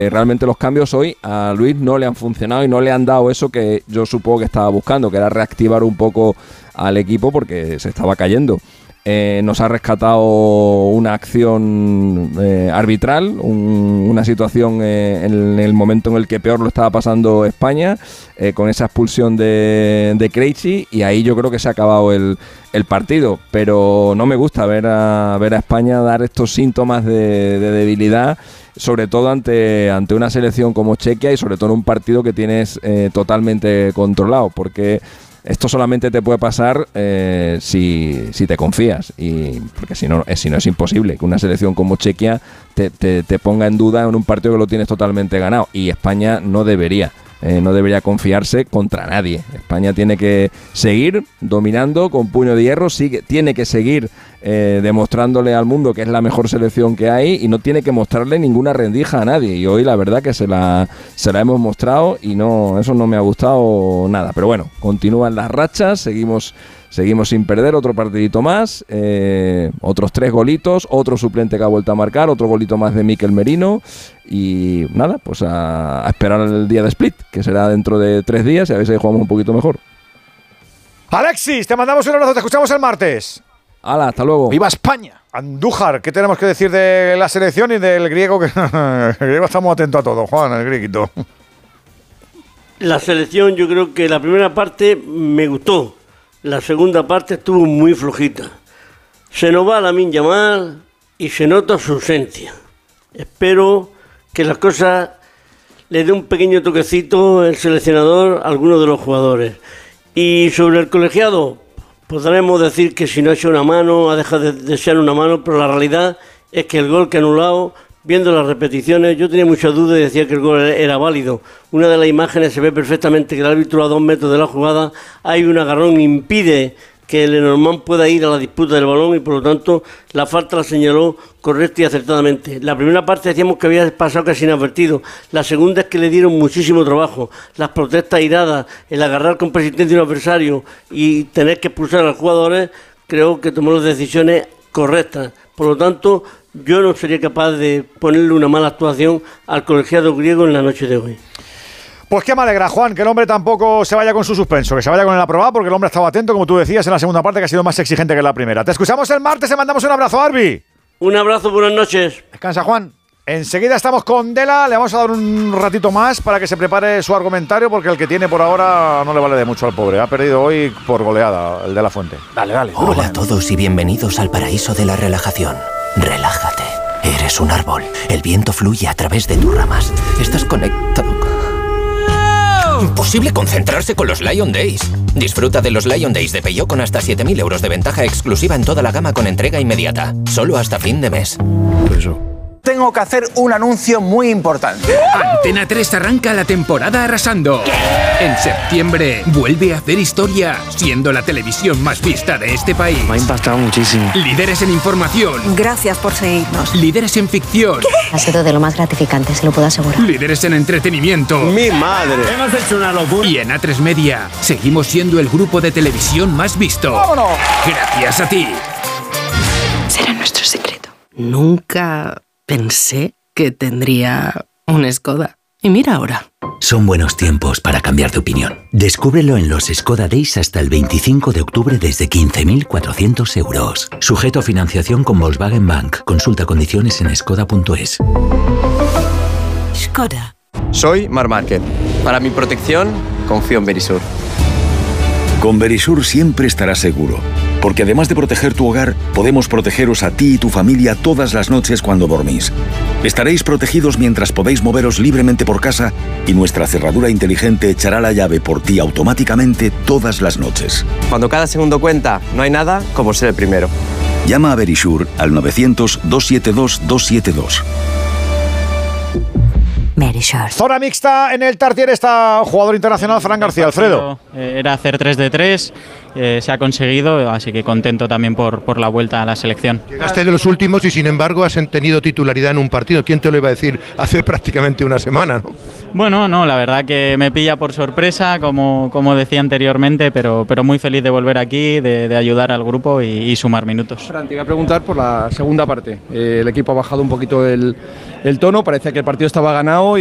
realmente los cambios hoy a Luis no le han funcionado y no le han dado eso que yo supongo que estaba buscando, que era reactivar un poco al equipo porque se estaba cayendo. Nos ha rescatado una acción arbitral, una situación en el momento en el que peor lo estaba pasando España, con esa expulsión de Krejci, y ahí yo creo que se ha acabado el partido. Pero no me gusta ver a España dar estos síntomas de debilidad, sobre todo ante una selección como Chequia y sobre todo en un partido que tienes totalmente controlado, porque esto solamente te puede pasar si te confías, y porque si no es imposible que una selección como Chequia te ponga en duda en un partido que lo tienes totalmente ganado, y España no debería confiarse contra nadie. España tiene que seguir dominando con puño de hierro, tiene que seguir demostrándole al mundo que es la mejor selección que hay, y no tiene que mostrarle ninguna rendija a nadie, y hoy la verdad que se la hemos mostrado, y eso no me ha gustado nada. Pero bueno, continúan las rachas, seguimos sin perder, otro partidito más, otros 3 golitos, otro suplente que ha vuelto a marcar, otro golito más de Mikel Merino, y nada, pues a esperar el día de Split, que será dentro de 3 días, y a ver si jugamos un poquito mejor. Alexis, te mandamos un abrazo, te escuchamos el martes. ¡Hala, hasta luego! ¡Viva España! Andújar, ¿qué tenemos que decir de la selección y del griego? Que el griego estamos atentos a todo, Juan, el grieguito. La selección, yo creo que la primera parte me gustó. La segunda parte estuvo muy flojita. Se nos va Lamine Yamal y se nota su ausencia. Espero que las cosas le dé un pequeño toquecito el seleccionador a algunos de los jugadores. Y sobre el colegiado, podremos decir que si no ha hecho una mano, ha dejado de ser una mano, pero la realidad es que el gol que ha anulado, viendo las repeticiones, yo tenía muchas dudas y decía que el gol era válido. Una de las imágenes se ve perfectamente que el árbitro a 2 metros de la jugada, hay un agarrón, impide que Lenormand pueda ir a la disputa del balón, y por lo tanto la falta la señaló correcta y acertadamente. La primera parte decíamos que había pasado casi inadvertido, la segunda es que le dieron muchísimo trabajo, las protestas iradas, el agarrar con persistencia a un adversario y tener que expulsar a los jugadores, creo que tomó las decisiones correctas. Por lo tanto, yo no sería capaz de ponerle una mala actuación al colegiado griego en la noche de hoy. Pues qué me alegra, Juan, que el hombre tampoco se vaya con su suspenso, que se vaya con el aprobado, porque el hombre estaba atento, como tú decías, en la segunda parte, que ha sido más exigente que en la primera. Te escuchamos el martes, te mandamos un abrazo, Arbi. Un abrazo, buenas noches. Descansa, Juan. Enseguida estamos con Dela, le vamos a dar un ratito más para que se prepare su argumentario, porque el que tiene por ahora no le vale de mucho al pobre. Ha perdido hoy por goleada, el de la Fuente. Dale. Hola a todos y bienvenidos al paraíso de la relajación. Relájate. Eres un árbol. El viento fluye a través de tus ramas. Estás conectado. Imposible concentrarse con los Lion Days. Disfruta de los Lion Days de Peugeot con hasta 7.000 euros de ventaja exclusiva en toda la gama con entrega inmediata. Solo hasta fin de mes. Tengo que hacer un anuncio muy importante. Antena 3 arranca la temporada arrasando. En septiembre vuelve a hacer historia, siendo la televisión más vista de este país. Me ha impactado muchísimo. Líderes en información. Gracias por seguirnos. Líderes en ficción. ¿Qué? Ha sido de lo más gratificante, se lo puedo asegurar. Líderes en entretenimiento. ¡Mi madre! Hemos hecho una locura. Y en A3 Media seguimos siendo el grupo de televisión más visto. ¡Vámonos! Gracias a ti. Será nuestro secreto. Nunca pensé que tendría un Skoda. Y mira ahora. Son buenos tiempos para cambiar de opinión. Descúbrelo en los Skoda Days hasta el 25 de octubre desde 15.400 euros. Sujeto a financiación con Volkswagen Bank. Consulta condiciones en skoda.es. Skoda. Soy Marc Márquez. Para mi protección, confío en Verisur. Con Verisur siempre estarás seguro, porque además de proteger tu hogar, podemos protegeros a ti y tu familia todas las noches cuando dormís. Estaréis protegidos mientras podéis moveros libremente por casa y nuestra cerradura inteligente echará la llave por ti automáticamente todas las noches. Cuando cada segundo cuenta, no hay nada como ser el primero. Llama a Verisur al 900-272-272. Zona mixta en el Tartier está jugador internacional Fran García. Alfredo. Era hacer 3 de 3, se ha conseguido, así que contento también por la vuelta a la selección. Llegaste de los últimos y sin embargo has tenido titularidad en un partido. ¿Quién te lo iba a decir hace prácticamente una semana, ¿no? Bueno, no, la verdad que me pilla por sorpresa, como decía anteriormente, pero muy feliz de volver aquí, de ayudar al grupo y sumar minutos. Fran, te iba a preguntar por la segunda parte. El equipo ha bajado un poquito el el tono, parecía que el partido estaba ganado